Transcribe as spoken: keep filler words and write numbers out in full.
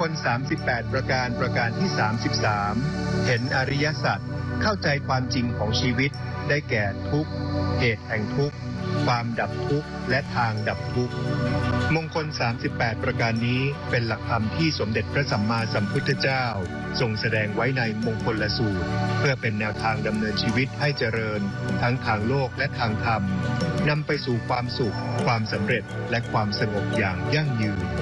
ลสามสิบแปดประการประการที่สามสิบสามเห็นอริยสัจเข้าใจความจริงของชีวิตได้แก่ทุกข์เหตุแห่งทุกข์ความดับทุกข์และทางดับทุกข์มงคลสามสิบแปดประการนี้เป็นหลักธรรมที่สมเด็จพระสัมมาสัมพุทธเจ้าทรงแสดงไว้ในมงคลสูตรเพื่อเป็นแนวทางดำเนินชีวิตให้เจริญทั้งทางโลกและทางธรรมนำไปสู่ความสุขความสำเร็จและความสงบอย่างยั่งยืน